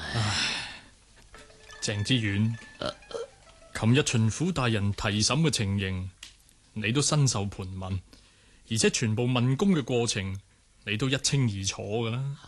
鄭知遠，琴日巡撫大人提審嘅情形，你都身受盤問，而且全部問供嘅過程，你都一清二楚噶啦。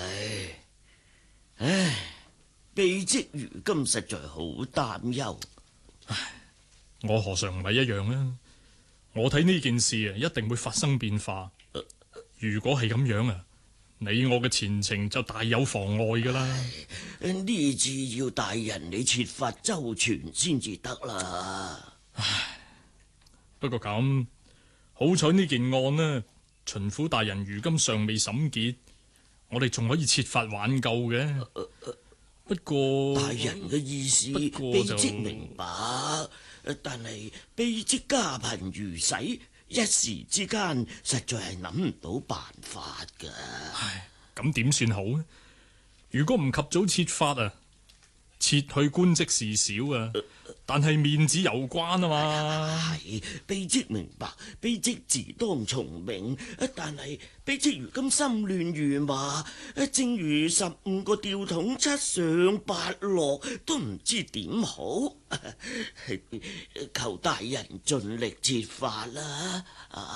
唉，卑職如今實在好擔憂。 我何嘗唔係一樣啊？我睇呢件事啊，一定會發生變化。如果係咁樣啊，你我嘅前程就大有妨礙噶啦。 呢次要大人你設法周全先至得啦。 不過咁好彩呢件案呢，巡撫大人如今尚未審結，我哋仲可以設法挽救嘅。不過大人嘅意思，卑職明白，但係卑職家貧如洗，一時之間實在係諗唔到辦法噶。 唉，咁點算好呢？如果唔及早設法啊，撤去官職事小啊，但係面子有關啊嘛。 係，卑職明白，卑職自當從命，但係卑職如今心亂如麻，正如15個吊桶七上八落，都唔知點好。求大人盡力設法啦。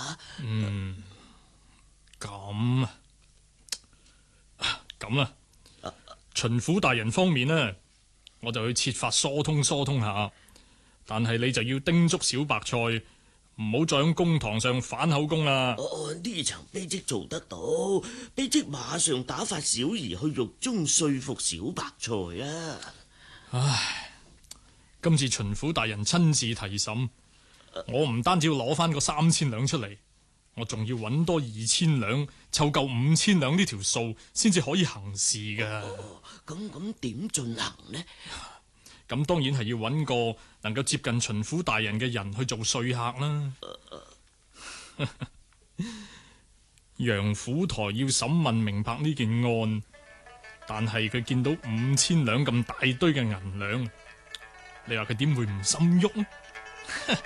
咁啦，巡撫大人方面呢，我就去設法疏通下，但係你就要叮囑小白菜唔好再喺公堂上反口供啦。 呢層卑職做得到，卑職馬上打發小兒去獄中說服小白菜啊！ 唉，今次巡撫大人親自提審，我唔單止要攞翻個3000兩出嚟，我仲要揾多2000兩，湊夠5000兩呢條數，先至可以行事噶。 咁點進行呢？ 咁當然係要揾個能夠接近巡撫大人嘅人去做說客啦。楊府台要審問明白呢件案，但係佢見到5000兩咁大堆嘅銀兩，你話佢點會唔心喐呢？